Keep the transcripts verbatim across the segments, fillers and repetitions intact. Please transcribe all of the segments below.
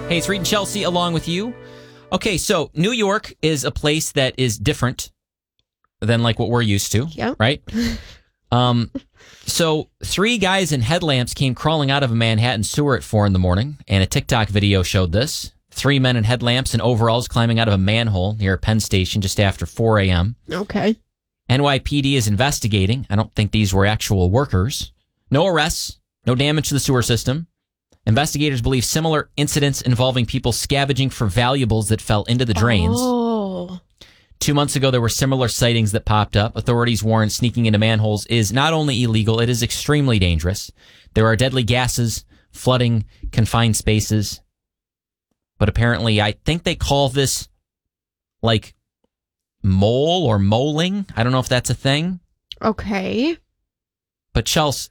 Hey, it's Reed and Chelsea along with you. Okay, so New York is a place that is different than like what we're used to, Yep. right? Um, so three guys in headlamps came crawling out of a Manhattan sewer at four in the morning, and a TikTok video showed this. Three men in headlamps and overalls climbing out of a manhole near a Penn Station just after four a.m. Okay. N Y P D is investigating. I don't think these were actual workers. No arrests, no damage to the sewer system. Investigators believe similar incidents involving people scavenging for valuables that fell into the drains. Oh. Two months ago, there were similar sightings that popped up. Authorities warn sneaking into manholes is not only illegal, it is extremely dangerous. There are deadly gases, flooding, confined spaces. But apparently, I think they call this like mole or moling. I don't know if that's a thing. Okay. But Chelsea,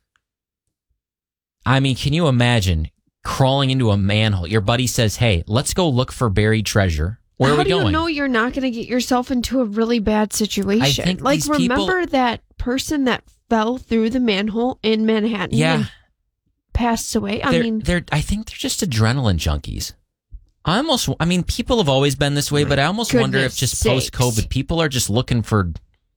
I mean, can you imagine crawling into a manhole? Your buddy says, hey, let's go look for buried treasure. Where How are we do going? you know you're not going to get yourself into a really bad situation? I think like, these people- remember that person that fell through the manhole in Manhattan Yeah. and passed away? I they're, mean, they're, I think they're just adrenaline junkies. I almost, I mean, people have always been this way, but I almost wonder if goodness just sakes. post-COVID, people are just looking for,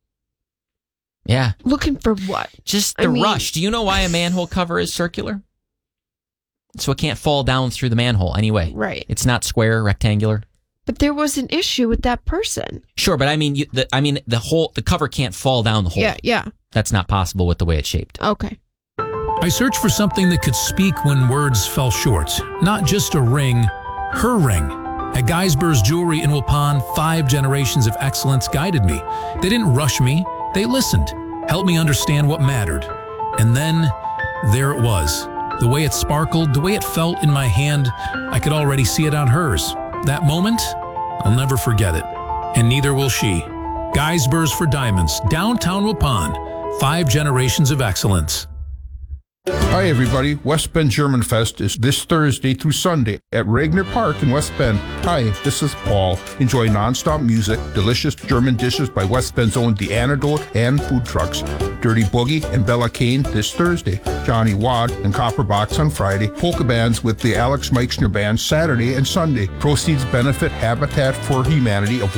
yeah, looking for what? just I the mean- rush. Do you know why a manhole cover is circular? So it can't fall down through the manhole anyway. Right. It's not square, rectangular. But there was an issue with that person. Sure, but I mean, you, the, I mean, the whole, the cover can't fall down the hole. Yeah, yeah. That's not possible with the way it's shaped. Okay. I searched for something that could speak when words fell short. Not just a ring, her ring. At Geisber's Jewelry in Waupun, five generations of excellence guided me. They didn't rush me, they listened, helped me understand what mattered. And then, there it was. The way it sparkled, the way it felt in my hand, I could already see it on hers. That moment, I'll never forget it. And neither will she. Geisber's for Diamonds, downtown Waupun. Five generations of excellence. Hi everybody, West Bend German Fest is this Thursday through Sunday at Regner Park in West Bend. Hi, this is Paul. Enjoy non-stop music, delicious German dishes by West Bend's own The Antidote, and food trucks. Dirty Boogie and Bella Kane this Thursday. Johnny Wad and Copper Box on Friday. Polka bands with the Alex Meixner Band Saturday and Sunday. Proceeds benefit Habitat for Humanity of